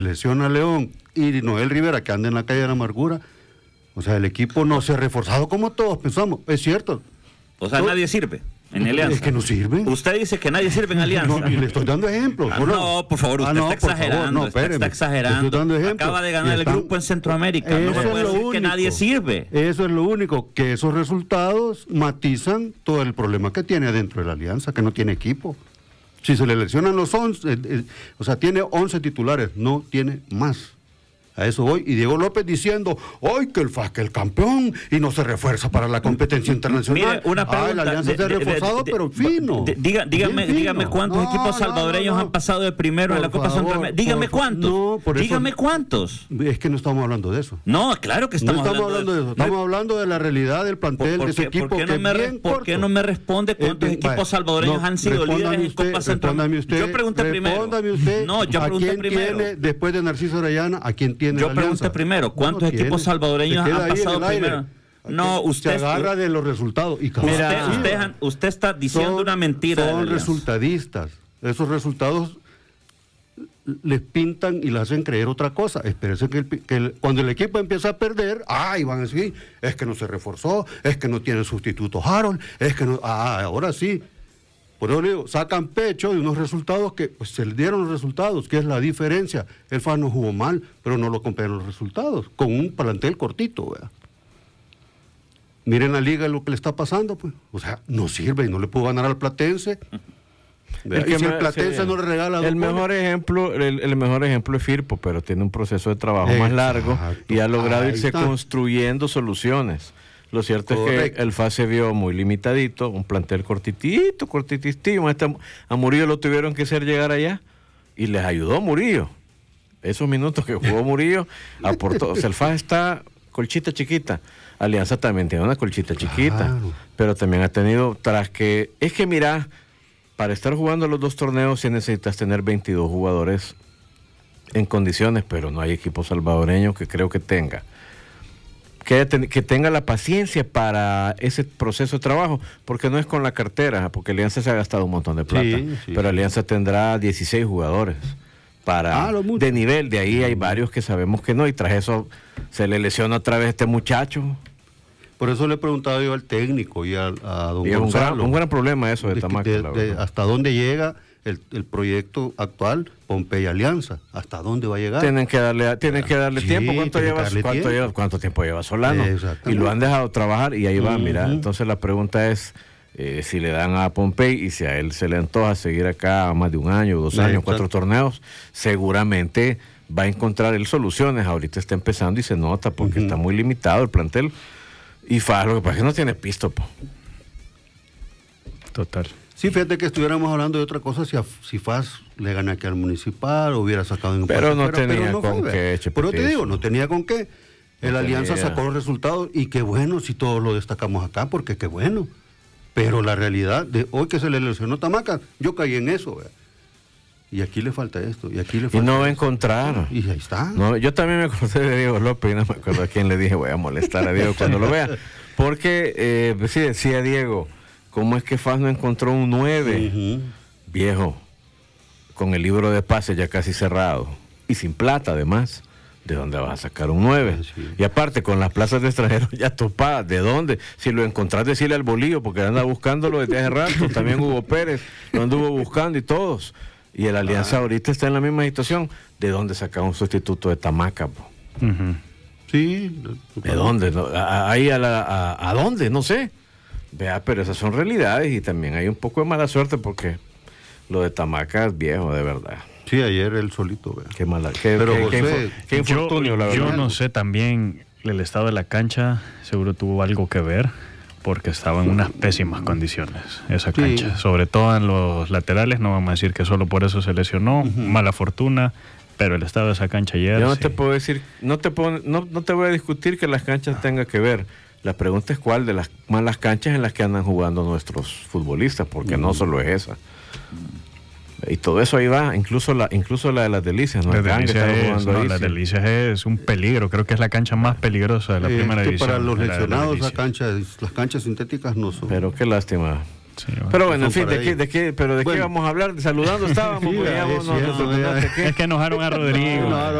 lesiona a León y Noel Rivera que anda en la calle de la amargura, o sea, el equipo no se ha reforzado como todos pensamos, es cierto. O sea, nadie sirve en Alianza. Es que no sirven. Usted dice que nadie sirve en Alianza. No, y le estoy dando ejemplos. No, por favor, usted está exagerando. Está exagerando. Acaba de ganar el grupo en Centroamérica. No me puede decir que nadie sirve. Eso es lo único, que esos resultados matizan todo el problema que tiene adentro de la Alianza, que no tiene equipo. Si se le eleccionan los 11, o sea, tiene 11 titulares, no tiene más. A eso voy. Y Diego López diciendo, ¡ay, que el FAS, que el campeón! Y no se refuerza para la competencia internacional. Mire, una pregunta. La Alianza se ha reforzado, pero fino. Dígame cuántos equipos salvadoreños han pasado de primero en la Copa Centroamérica. Dígame cuántos. Dígame cuántos. Es que no estamos hablando de eso. No, claro que estamos hablando de eso. Estamos hablando de la realidad del plantel de ese equipo. ¿Por qué no me responde cuántos equipos salvadoreños han sido líderes en Copa Centroamérica? Yo pregunté primero. Respóndame usted. No, yo pregunté primero. Después de Narciso Orellana, ¿a quién tiene? Yo pregunté primero, ¿cuántos equipos salvadoreños han pasado primero? No, usted se agarra de los resultados. Y usted está diciendo una mentira. Son resultadistas. Esos resultados les pintan y les hacen creer otra cosa. Espérense que cuando el equipo empieza a perder, van a decir, es que no se reforzó, es que no tiene sustituto Harold, es que no, ahora sí. Por eso le digo, sacan pecho de unos resultados que pues, se le dieron los resultados, que es la diferencia. El FAS no jugó mal, pero no lo comparan los resultados, con un plantel cortito, ¿verdad? Miren la liga lo que le está pasando, pues. O sea, no sirve y no le pudo ganar al Platense. Es que si el Platense no le regala el mejor ejemplo es Firpo, pero tiene un proceso de trabajo más largo y ha logrado irse construyendo soluciones. Lo cierto es que el FAS se vio muy limitadito, un plantel cortitito. A Murillo lo tuvieron que hacer llegar allá y les ayudó Murillo. Esos minutos que jugó Murillo aportó. O sea, el FAS está colchita chiquita. Alianza también tiene una colchita chiquita, pero también ha tenido mira, para estar jugando los dos torneos sí necesitas tener 22 jugadores en condiciones, pero no hay equipo salvadoreño que creo que tenga. Que tenga la paciencia para ese proceso de trabajo, porque no es con la cartera, porque Alianza se ha gastado un montón de plata, pero Alianza tendrá 16 jugadores de nivel, de ahí hay varios que sabemos que no, y tras eso se le lesiona otra vez este muchacho. Por eso le he preguntado yo al técnico y a don Gonzalo. Un gran problema eso de Tamaca. ¿Hasta dónde llega el proyecto actual Pompeya Alianza? ¿Hasta dónde va a llegar? Tienen que darle tiempo. ¿Cuánto tiempo lleva Solano? Y lo han dejado trabajar y ahí va, mira. Entonces la pregunta es si le dan a Pompey y si a él se le antoja seguir acá más de un año, 2 años, 4 torneos, seguramente va a encontrar él soluciones. Ahorita está empezando y se nota porque está muy limitado el plantel. Y FAS, lo que pasa es que no tiene pisto, Total. Sí, fíjate que estuviéramos hablando de otra cosa si FAS le gana aquí al Municipal, hubiera sacado en pero no tenía con qué. Pero te digo, no tenía con qué. El Alianza sacó los resultados y qué bueno si todos lo destacamos acá, porque qué bueno. Pero la realidad de hoy que se le lesionó Tamaca, yo caí en eso, ¿verdad? Y aquí le falta esto, y aquí le falta. Y no va a encontrar. Y ahí está. No, yo también me acordé de Diego López y no me acuerdo a quién le dije, voy a molestar a Diego cuando lo vea. Porque, sí decía Diego, ¿cómo es que FAS no encontró un 9? Viejo, con el libro de pases ya casi cerrado, y sin plata además, ¿de dónde vas a sacar un 9? Sí. Y aparte, con las plazas de extranjeros ya topadas, ¿de dónde? Si lo encontrás, decirle al Bolillo, porque anda buscándolo desde hace rato, también Hugo Pérez lo anduvo buscando y todos. Y el Alianza ahorita está en la misma situación. ¿De dónde sacar un sustituto de Tamaca? Sí. ¿De dónde? Ahí ¿a dónde? No sé. Vea, pero esas son realidades y también hay un poco de mala suerte porque lo de Tamaca es viejo, de verdad. Sí, ayer él solito. Vea. Qué mala. Qué infortunio, la verdad. Yo no sé, también el estado de la cancha seguro tuvo algo que ver, porque estaba en unas pésimas condiciones esa cancha, sobre todo en los laterales. No vamos a decir que solo por eso se lesionó, mala fortuna, pero el estado de esa cancha ayer... Yo no te puedo decir, no te voy a discutir que las canchas tengan que ver. La pregunta es cuál de las malas canchas en las que andan jugando nuestros futbolistas, porque no solo es esa. Y todo eso ahí va, incluso la de las Delicias, ¿no? Las Delicias es un peligro, creo que es la cancha más peligrosa de la primera división. Para los lesionados las canchas sintéticas no son. Pero qué lástima Sí, pero bueno, en fin, ¿de qué vamos a hablar? Saludando estábamos, es que enojaron a Rodrigo.